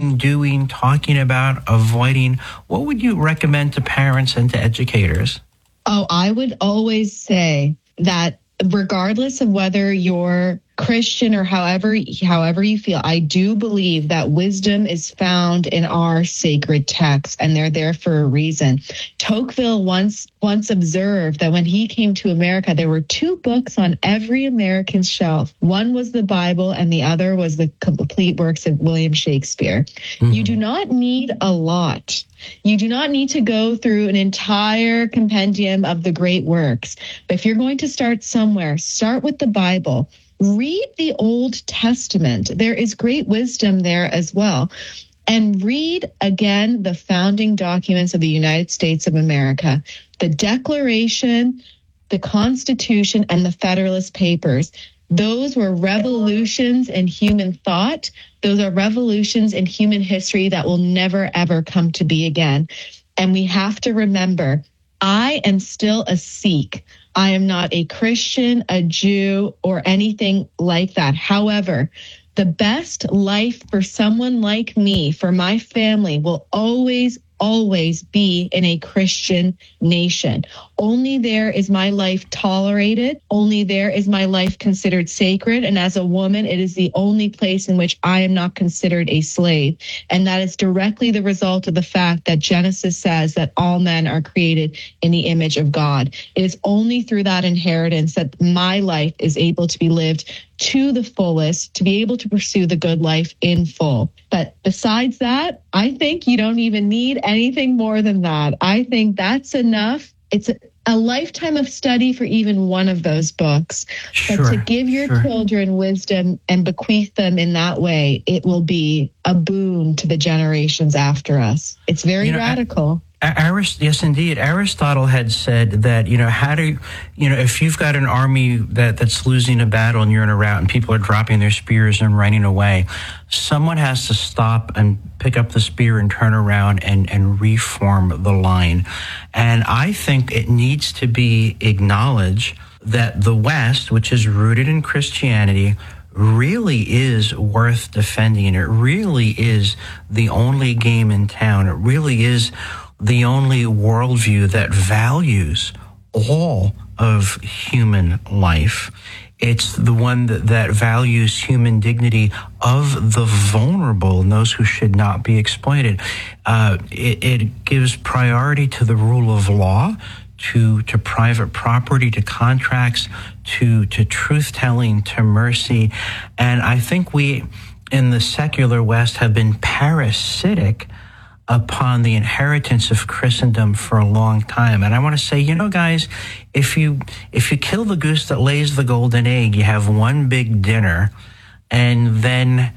saying, doing, talking about, avoiding? What would you recommend to parents and to educators? Oh, I would always say that regardless of whether you're Christian or however you feel, I do believe that wisdom is found in our sacred texts, and they're there for a reason. Tocqueville once observed that when he came to America, there were two books on every American's shelf. One was the Bible, and the other was the complete works of William Shakespeare. Mm-hmm. You do not need a lot. You do not need to go through an entire compendium of the great works. But if you're going to start somewhere, start with the Bible. Read the Old Testament. There is great wisdom there as well. And read, again, the founding documents of the United States of America, the Declaration, the Constitution, and the Federalist Papers. Those were revolutions in human thought. Those are revolutions in human history that will never, ever come to be again. And we have to remember, I am still a Sikh. I am not a Christian, a Jew, or anything like that. However, the best life for someone like me, for my family, will always be in a Christian nation. Only there is my life tolerated. Only there is my life considered sacred. And as a woman, it is the only place in which I am not considered a slave. And that is directly the result of the fact that Genesis says that all men are created in the image of God. It is only through that inheritance that my life is able to be lived to the fullest, to be able to pursue the good life in full. But besides that, I think you don't even need anything more than that. I think that's enough. It's a lifetime of study for even one of those books. Sure, but to give your children wisdom and bequeath them in that way, it will be a boon to the generations after us. It's very radical. Yes, indeed. Aristotle had said that, if you've got an army that's losing a battle and you're in a rout and people are dropping their spears and running away, someone has to stop and pick up the spear and turn around and reform the line. And I think it needs to be acknowledged that the West, which is rooted in Christianity, really is worth defending. It really is the only game in town. It really is the only worldview that values all of human life. It's the one that values human dignity of the vulnerable and those who should not be exploited. It gives priority to the rule of law, to private property, to contracts, to truth-telling, to mercy. And I think we, in the secular West, have been parasitic upon the inheritance of Christendom for a long time. And I want to say, guys, if you kill the goose that lays the golden egg, you have one big dinner, and then,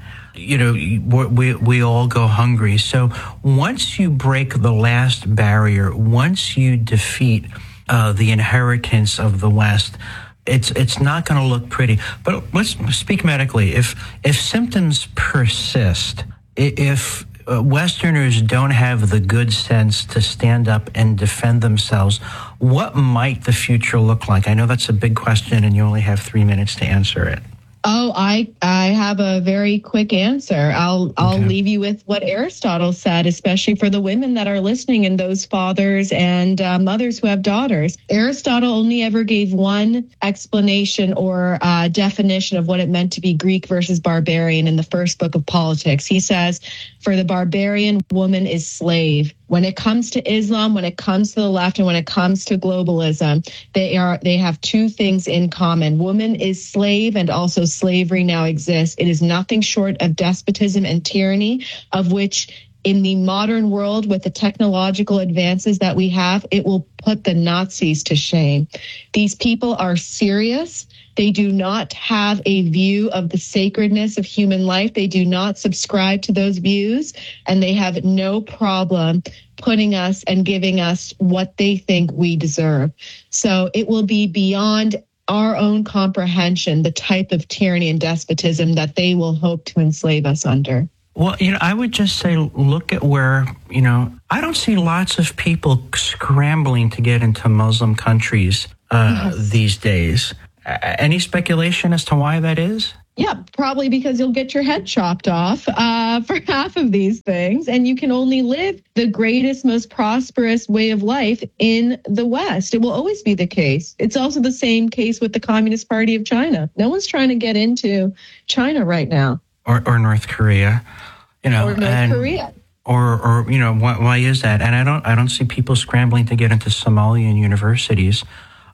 we all go hungry. So once you break the last barrier, once you defeat the inheritance of the West, it's not going to look pretty. But let's speak medically. If symptoms persist, if Westerners don't have the good sense to stand up and defend themselves, what might the future look like? I know that's a big question, and you only have 3 minutes to answer it. Oh, I have a very quick answer. I'll leave you with what Aristotle said, especially for the women that are listening and those fathers and mothers who have daughters. Aristotle only ever gave one explanation or definition of what it meant to be Greek versus barbarian in the first book of Politics. He says, for the barbarian, woman is slave. When it comes to Islam, when it comes to the left, and when it comes to globalism, they have two things in common. Woman is slave, and also slavery now exists. It is nothing short of despotism and tyranny, of which in the modern world, with the technological advances that we have, it will put the Nazis to shame. These people are serious. They do not have a view of the sacredness of human life. They do not subscribe to those views, and they have no problem putting us and giving us what they think we deserve. So it will be beyond our own comprehension, the type of tyranny and despotism that they will hope to enslave us under. Well, I would just say, look at where, I don't see lots of people scrambling to get into Muslim countries these days. Any speculation as to why that is? Yeah, probably because you'll get your head chopped off for half of these things. And you can only live the greatest, most prosperous way of life in the West. It will always be the case. It's also the same case with the Communist Party of China. No one's trying to get into China right now. Or North Korea, or North Korea. Or why is that? And I don't see people scrambling to get into Somalian universities,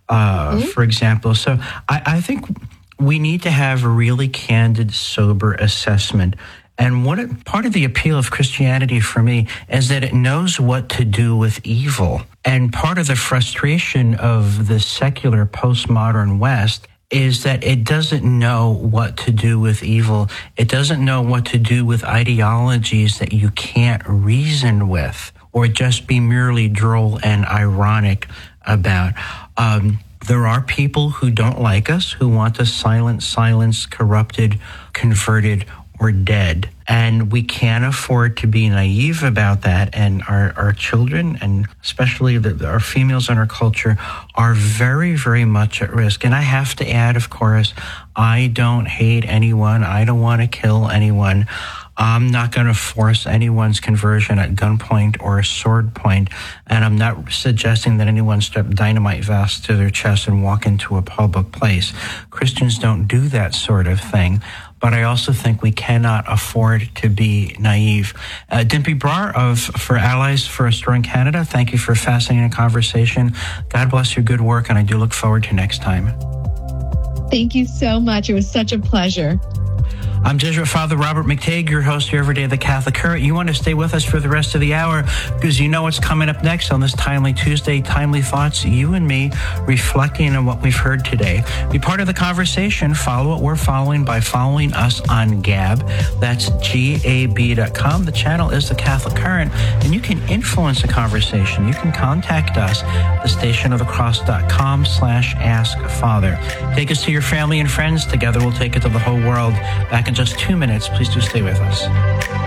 for example. So I think we need to have a really candid, sober assessment. And part of the appeal of Christianity for me is that it knows what to do with evil. And part of the frustration of the secular postmodern West is that it doesn't know what to do with evil. It doesn't know what to do with ideologies that you can't reason with or just be merely droll and ironic about. There are people who don't like us, who want us silence, corrupted, converted, or dead. And we can't afford to be naive about that. And our children, and especially our females in our culture, are very, very much at risk. And I have to add, of course, I don't hate anyone. I don't want to kill anyone. I'm not going to force anyone's conversion at gunpoint or sword point, and I'm not suggesting that anyone strap dynamite vests to their chest and walk into a public place. Christians don't do that sort of thing, but I also think we cannot afford to be naive. Dimpy Brar for Allies for Restoring Canada, thank you for a fascinating conversation. God bless your good work, and I do look forward to next time. Thank you so much. It was such a pleasure. I'm Jesuit Father Robert McTague, your host here every day of the Catholic Current. You want to stay with us for the rest of the hour because you know what's coming up next on this Timely Tuesday. Timely Thoughts, you and me reflecting on what we've heard today. Be part of the conversation. Follow what we're following by following us on Gab. That's gab.com. The channel is the Catholic Current, and you can influence the conversation. You can contact us at thestationofthecross.com/askfather. Take us to your family and friends. Together we'll take it to the whole world. Back in just 2 minutes. Please do stay with us.